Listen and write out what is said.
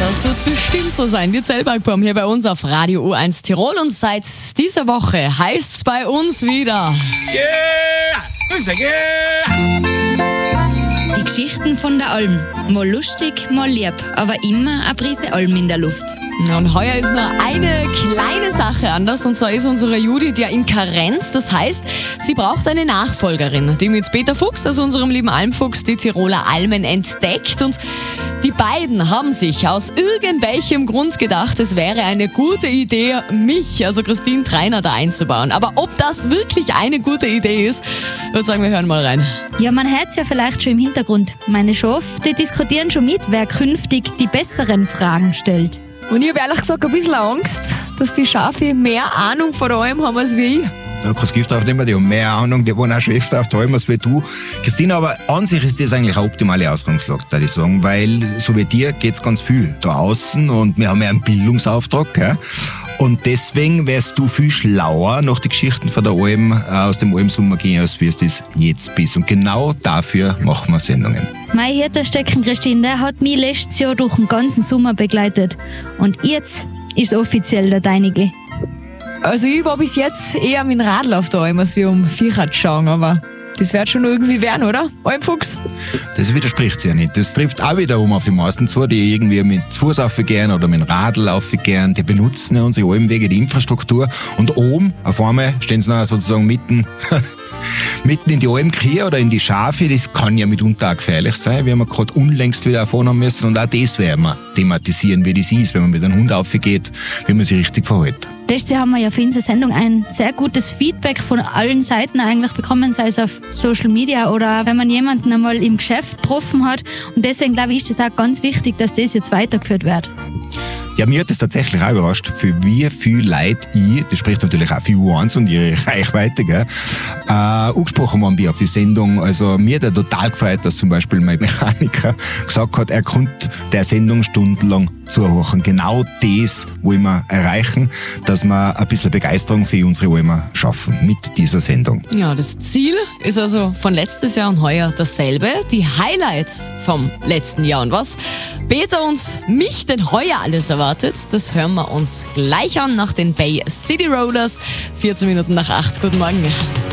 Das wird bestimmt so sein. Die Zellbergbaum hier bei uns auf Radio U1 Tirol. Und seit dieser Woche heißt es bei uns wieder... Die Geschichten von der Alm. Mal lustig, mal lieb, aber immer eine Prise Alm in der Luft. Und heuer ist nur eine kleine Sache anders. Und zwar ist unsere Judith ja in Karenz. Das heißt, sie braucht eine Nachfolgerin, die mit Peter Fuchs, also unserem lieben Almfuchs, die Tiroler Almen entdeckt. Und die beiden haben sich aus irgendwelchem Grund gedacht, es wäre eine gute Idee, mich, also Christine Treiner, da einzubauen. Aber ob das wirklich eine gute Idee ist, würde sagen, wir hören mal rein. Ja, man hört es ja vielleicht schon im Hintergrund. Meine Schafe, die diskutieren schon mit, wer künftig die besseren Fragen stellt. Und ich habe ehrlich gesagt ein bisschen Angst, dass die Schafe mehr Ahnung von allem haben als wir. Da kannst du Gift aufnehmen, die haben mehr Ahnung, die wollen auch schon öfter auf die Alm als wie du. Christina, aber an sich ist das eigentlich eine optimale Ausgangslage, würde ich sagen, weil so wie dir geht es ganz viel da außen und wir haben ja einen Bildungsauftrag. Gell? Und deswegen wärst du viel schlauer nach den Geschichten von der Alm aus dem Almsommer gehen, als wie es das jetzt bist. Und genau dafür machen wir Sendungen. Mein Hirtenstecken, Christine, der hat mich letztes Jahr durch den ganzen Sommer begleitet. Und jetzt ist offiziell der deinige. Also ich war bis jetzt eher mit dem Radl auf der Alm, als wir um Viecher schauen, aber das wird schon irgendwie werden, oder? Almfuchs? Das widerspricht sich ja nicht. Das trifft auch wiederum auf die meisten zu, die irgendwie mit Fuß raufgehen oder mit dem Radl raufgehen. Die benutzen ja unsere Almwege, die Infrastruktur. Und oben, auf einmal, stehen sie noch sozusagen mitten in die Almkühe oder in die Schafe. Das kann ja mitunter auch gefährlich sein, wie wir gerade unlängst wieder erfahren haben müssen. Und auch das werden wir thematisieren, wie das ist, wenn man mit einem Hund raufgeht, wie man sich richtig verhält. Letztes Jahr haben wir ja für unsere Sendung ein sehr gutes Feedback von allen Seiten eigentlich bekommen, sei es auf Social Media oder wenn man jemanden einmal im Geschäft getroffen hat. Und deswegen glaube ich, ist das auch ganz wichtig, dass das jetzt weitergeführt wird. Ja, mir hat das tatsächlich auch überrascht, für wie viel Leute das spricht natürlich auch für U1 und ihre Reichweite, gell, angesprochen worden bin auf die Sendung. Also mir hat total gefreut, dass zum Beispiel mein Mechaniker gesagt hat, er konnte der Sendung stundenlang zuhören. Genau das wollen wir erreichen, dass wir ein bisschen Begeisterung für unsere Almer schaffen mit dieser Sendung. Ja, das Ziel ist also von letztes Jahr und heuer dasselbe. Die Highlights vom letzten Jahr. Und was Peter und mich denn heuer alles erwartet, das hören wir uns gleich an nach den Bay City Rollers. 14 Minuten nach 8. Guten Morgen.